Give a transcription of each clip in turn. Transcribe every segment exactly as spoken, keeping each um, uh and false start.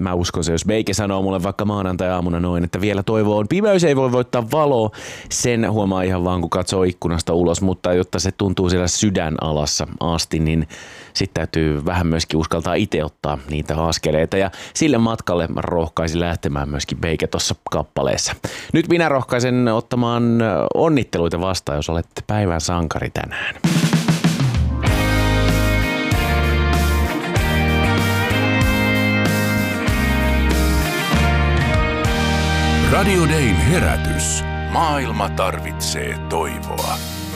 Mä uskon se, jos Beike sanoo mulle vaikka maanantai-aamuna noin, että vielä toivo on. Pimeys ei voi voittaa valoa. Sen huomaa ihan vaan, kun katsoo ikkunasta ulos, mutta jotta se tuntuu siellä sydänalassa asti, niin sitten täytyy vähän myöskin uskaltaa itse ottaa niitä askeleita. Ja sille matkalle mä rohkaisin lähtemään myöskin Beike tuossa kappaleessa. Nyt minä rohkaisen ottamaan onnitteluita vastaan, jos olette päivän sankari tänään. Radio Dayn herätys. Maailma tarvitsee toivoa.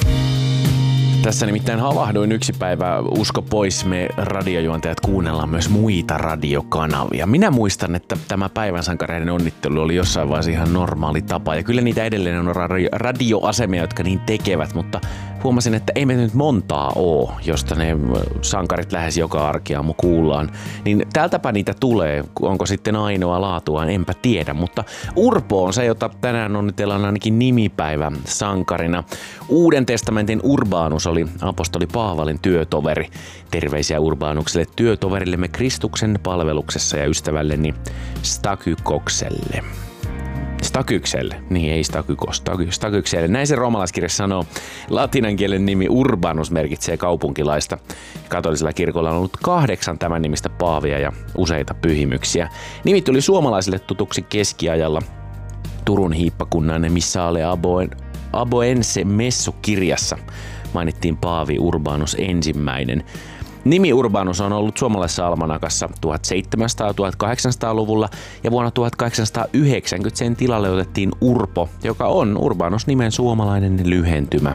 Tässä nimittäin havahduin yksi päivä, usko pois, me radiojuontajat kuunnellaan myös muita radiokanavia. Minä muistan, että tämä päivän sankareiden onnittelu oli jossain vaiheessa ihan normaali tapa. Ja kyllä niitä edelleen on radioasemia, jotka niin tekevät, mutta huomasin, että ei me nyt montaa oo, josta ne sankarit lähes joka arkiaamu kuullaan. Niin täältäpä niitä tulee, onko sitten ainoa laatua, enpä tiedä. Mutta Urpo on se, jota tänään onnitellaan ainakin nimipäivän sankarina. Uuden testamentin Urbanus oli apostoli Paavalin työtoveri. Terveisiä Urbanukselle, työtoverillemme Kristuksen palveluksessa ja ystävälleni Stakykokselle. Stakykselle, niin ei Stakykos, Stakykselle. Näin se roomalaiskirja sanoo. Latinan kielen nimi Urbanus merkitsee kaupunkilaista. Katolisella kirkolla on ollut kahdeksan tämän nimistä paavia ja useita pyhimyksiä. Nimi tuli suomalaisille tutuksi keskiajalla Turun hiippakunnan Missale Aboense Messu-kirjassa. Mainittiin paavi Urbanus ensimmäinen. Nimi Urbanus on ollut suomalaisessa almanakassa tuhatseitsemänsataa-tuhatkahdeksansataaluvulla ja vuonna tuhatkahdeksansataayhdeksänkymmentä sen tilalle otettiin Urpo, joka on Urbanus-nimen suomalainen lyhentymä.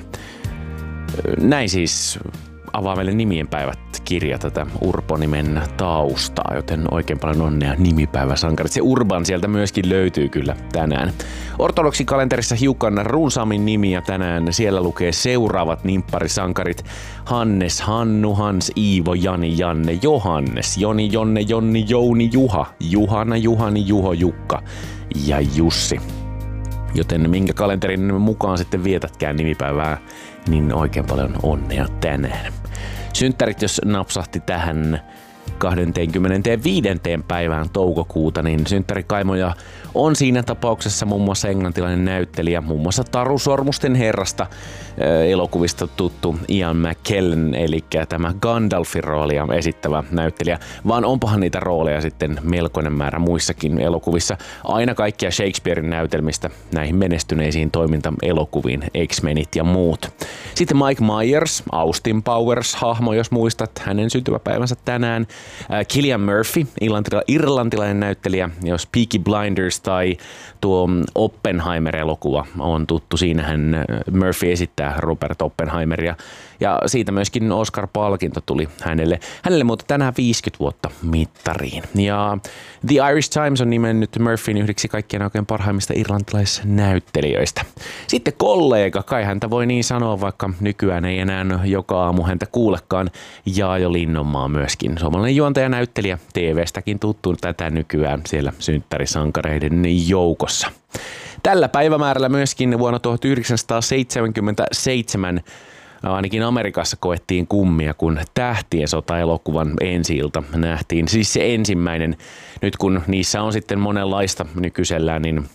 Näin siis avaa meille nimien päivät kirja tätä Urpo-nimen taustaa, joten oikein paljon onnea nimipäiväsankarit. Se Urban sieltä myöskin löytyy kyllä tänään. Ortodoksin kalenterissa hiukan runsaammin nimiä tänään. Siellä lukee seuraavat nimpparisankarit. Hannes, Hannu, Hans, Iivo, Jani, Janne, Johannes, Joni, Jonne, Jonni, Jouni, Juha, Juhana, Juhani, Juho, Jukka ja Jussi. Joten minkä kalenterin mukaan sitten vietätkään nimipäivää, niin oikein paljon onnea tänään. Synttärit, jos napsahti tähän kahdeskymmenesviides päivään toukokuuta, niin synttärikaimoja on siinä tapauksessa muun muassa englantilainen näyttelijä, muun muassa Taru Sormusten herrasta elokuvista tuttu Ian McKellen, eli tämä Gandalfin roolia esittävä näyttelijä, vaan onpahan niitä rooleja sitten melkoinen määrä muissakin elokuvissa. Aina kaikkia Shakespearein näytelmistä näihin menestyneisiin toimintaelokuviin, X-Menit ja muut. Sitten Mike Myers, Austin Powers hahmo, jos muistat hänen syntymäpäivänsä tänään. Cillian Murphy, irlantilainen näyttelijä, jos Peaky Blinders tai tuo Oppenheimer-elokuva on tuttu. Siinähän Murphy esittää Robert Oppenheimeria ja siitä myöskin Oscar-palkinto tuli hänelle. Hänelle mutta tänään viisikymmentä vuotta mittariin. Ja The Irish Times on nimennyt Murphyn yhdeksi kaikkien oikein parhaimmista irlantilaisnäyttelijöistä. Sitten kollega, kai häntä voi niin sanoa, vaikka nykyään ei enää joka aamu häntä kuulekaan, Jaajo Linnonmaa myöskin. Suomalainen juontaja, näyttelijä, T V:stäkin tuttu tätä nykyään siellä synttärisankareiden joukossa. Tällä päivämäärällä myöskin vuonna tuhatyhdeksänsataaseitsemänkymmentäseitsemän ainakin Amerikassa koettiin kummia, kun Tähtien sota-elokuvan ensi-ilta nähtiin. Siis se ensimmäinen, nyt kun niissä on sitten monenlaista nykyisellään, niin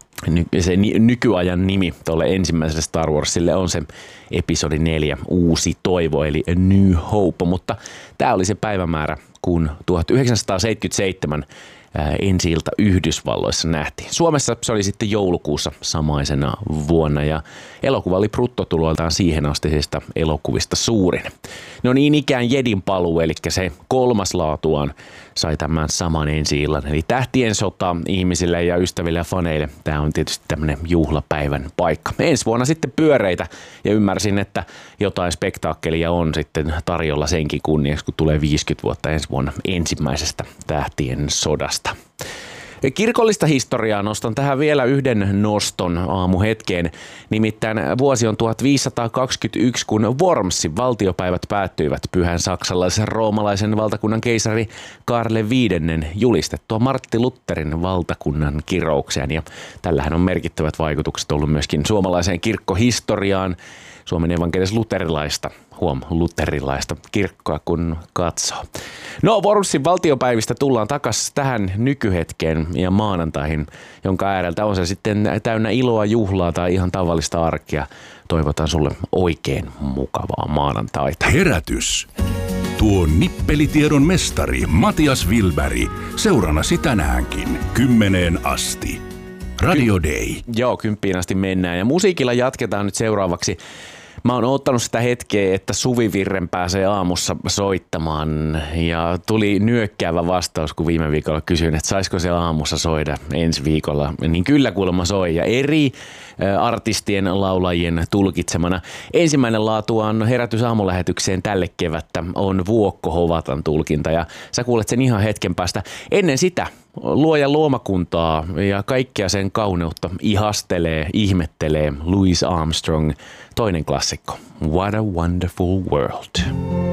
se nykyajan nimi tuolle ensimmäiselle Star Warsille on se episodi neljä, Uusi toivo, eli A New Hope, mutta tämä oli se päivämäärä, kun tuhatyhdeksänsataaseitsemänkymmentäseitsemän ensi-ilta Yhdysvalloissa nähtiin. Suomessa se oli sitten joulukuussa samaisena vuonna ja elokuva oli bruttotuloiltaan siihen astisista elokuvista suurin. No niin ikään Jedin paluu, eli se kolmas laatuaan sai tämän saman ensi-illan. Eli Tähtien sota ihmisille ja ystäville ja faneille. Tämä on tietysti tämmöinen juhlapäivän paikka. Ensi vuonna sitten pyöreitä ja ymmärsin, että jotain spektaakkelia on sitten tarjolla senkin kunniaksi, kun tulee viisikymmentä vuotta ensi vuonna ensimmäisestä Tähtien sodasta. Kirkollista historiaa nostan tähän vielä yhden noston aamuhetkeen. Nimittäin vuosi on tuhatviisisataakaksikymmentäyksi, kun Wormsin valtiopäivät päättyivät pyhän saksalaisen roomalaisen valtakunnan keisari Karle viidennen julistettua Martti Lutherin valtakunnan kiroukseen. Ja tällähän on merkittävät vaikutukset ollut myöskin suomalaiseen kirkkohistoriaan. Suomen evankelis-luterilaista, huom, luterilaista kirkkoa kun katsoo. No, Vorussin valtiopäivistä tullaan takaisin tähän nykyhetkeen ja maanantaihin, jonka ääreltä on se sitten täynnä iloa, juhlaa tai ihan tavallista arkea. Toivotan sulle oikein mukavaa maanantaita. Herätys. Tuo nippelitiedon mestari Matias Wilberg seurannasi tänäänkin kymmeneen asti. Radio Day. Joo, kymppiin asti mennään ja musiikilla jatketaan nyt seuraavaksi. Mä oon odottanut sitä hetkeä, että Suvi Virren pääsee aamussa soittamaan ja tuli nyökkäävä vastaus, kun viime viikolla kysyin, että saisiko se aamussa soida ensi viikolla. Niin kyllä kuulemma soi ja eri artistien laulajien tulkitsemana. Ensimmäinen laatuaan herätys aamulähetykseen tälle kevättä on Vuokko Hovatan tulkinta ja sä kuulet sen ihan hetken päästä. Ennen sitä luojan luomakuntaa ja kaikkea sen kauneutta ihastelee, ihmettelee Louis Armstrong, toinen klassikko. What a wonderful world.